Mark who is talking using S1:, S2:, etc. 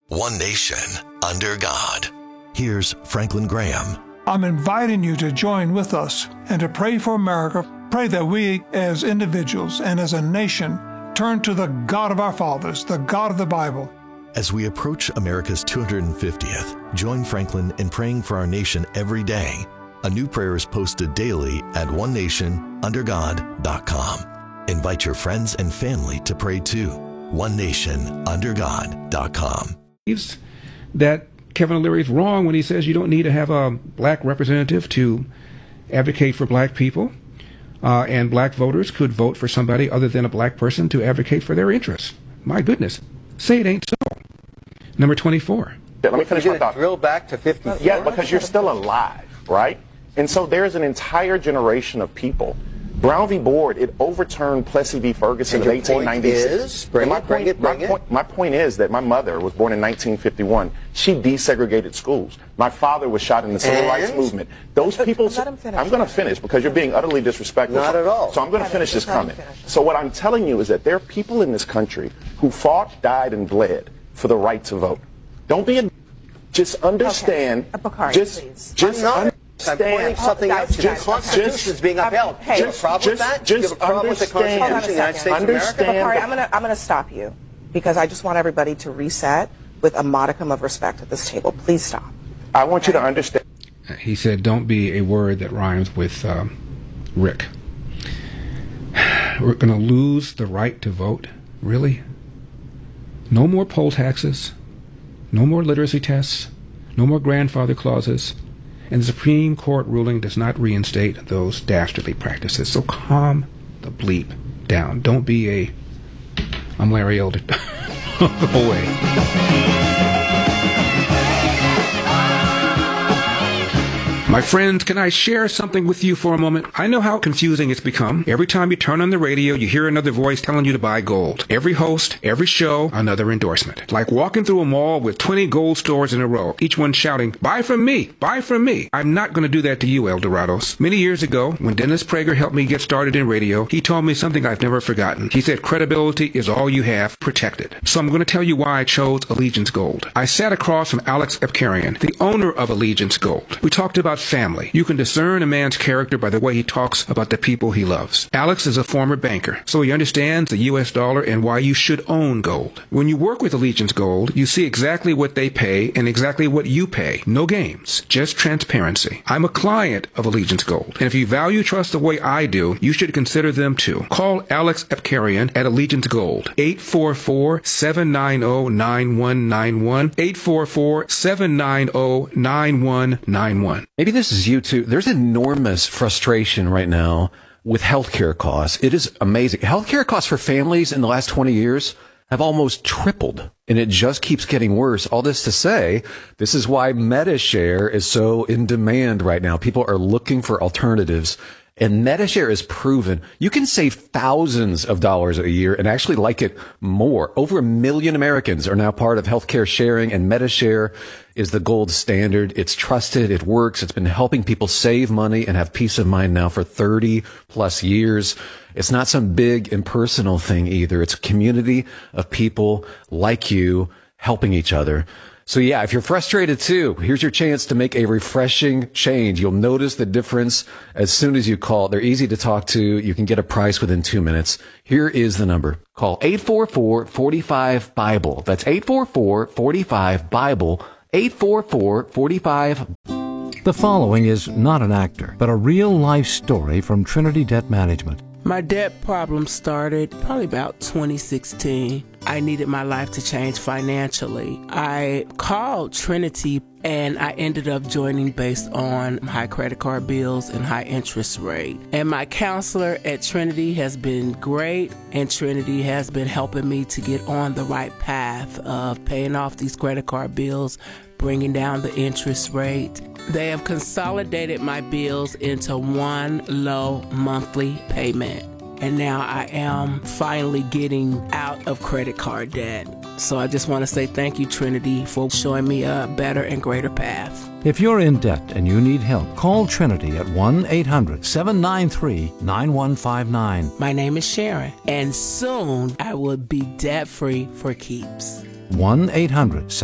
S1: One nation, under God. Here's Franklin Graham.
S2: I'm inviting you to join with us and to pray for America. Pray that we as individuals and as a nation turn to the God of our fathers, the God of the Bible.
S1: As we approach America's 250th, join Franklin in praying for our nation every day. A new prayer is posted daily at onenationundergod.com. Invite your friends and family to pray too. onenationundergod.com.
S3: That Kevin O'Leary is wrong when he says you don't need to have a black representative to advocate for black people, and black voters could vote for somebody other than a black person to advocate for their interests. My goodness. Say it ain't so. Number 24.
S4: Let me finish my thought.
S5: Drill back to 54?
S4: Yeah, because you're still alive, right? And so there's an entire generation of people. Brown v. Board, it overturned Plessy v. Ferguson in 1896. My point is that my mother was born in 1951. She desegregated schools. My father was shot in the civil rights movement. Those people. I'm going to finish because you're being utterly disrespectful.
S5: Not at all.
S4: So I'm going to finish this comment. So what I'm telling you is that there are people in this country who fought, died, and bled for the right to vote. Don't be a. Just understand.
S6: Okay.
S4: Just
S5: I'm pointing something out to you. The Constitution is being upheld. Do you have a problem with that? Do you have a problem with the Constitution of the United States of America?
S6: Bakari, I'm going to stop you because I just want everybody to reset with a modicum of respect at this table. Please stop.
S4: I want you to understand.
S3: He said, don't be a word that rhymes with Rick. We're going to lose the right to vote? Really? No more poll taxes. No more literacy tests. No more grandfather clauses. And the Supreme Court ruling does not reinstate those dastardly practices. So calm the bleep down. Don't be a, I'm Larry Elder. Go away. My friends, can I share something with you for a moment? I know how confusing it's become. Every time you turn on the radio, you hear another voice telling you to buy gold. Every host, every show, another endorsement. Like walking through a mall with 20 gold stores in a row, each one shouting, buy from me, buy from me. I'm not going to do that to you, El Dorados. Many years ago, when Dennis Prager helped me get started in radio, he told me something I've never forgotten. He said, credibility is all you have, protected. So I'm going to tell you why I chose Allegiance Gold. I sat across from Alex Epkarian, the owner of Allegiance Gold. We talked about family. You can discern a man's character by the way he talks about the people he loves. Alex is a former banker, so he understands the U.S. dollar and why you should own gold. When you work with Allegiance Gold, you see exactly what they pay and exactly what you pay. No games, just transparency. I'm a client of Allegiance Gold, and if you value trust the way I do, you should consider them too. Call Alex Epkarian at Allegiance Gold, 844-790-9191, 844-790-9191.
S7: Maybe this is you too. There's enormous frustration right now with healthcare costs. It is amazing. Healthcare costs for families in the last 20 years have almost tripled, and it just keeps getting worse. All this to say, this is why MediShare is so in demand right now. People are looking for alternatives. And MediShare is proven you can save thousands of dollars a year and actually like it more. Over 1 million Americans are now part of healthcare sharing, and MediShare is the gold standard. It's trusted. It works. It's been helping people save money and have peace of mind now for 30 plus years. It's not some big impersonal thing either. It's a community of people like you helping each other. So yeah, if you're frustrated too, here's your chance to make a refreshing change. You'll notice the difference as soon as you call. They're easy to talk to. You can get a price within 2 minutes. Here is the number. Call 844-45-BIBLE. That's 844-45-BIBLE. 844-45.
S8: The following is not an actor, but a real-life story from Trinity Debt Management.
S9: My debt problem started probably about 2016. I needed my life to change financially. I called Trinity and I ended up joining based on high credit card bills and high interest rate. And my counselor at Trinity has been great, and Trinity has been helping me to get on the right path of paying off these credit card bills, bringing down the interest rate. They have consolidated my bills into one low monthly payment. And now I am finally getting out of credit card debt. So I just want to say thank you, Trinity, for showing me a better and greater path.
S8: If you're in debt and you need help, call Trinity at 1-800-793-9159.
S9: My name is Sharon, and soon I will be debt-free for keeps.
S8: 1-800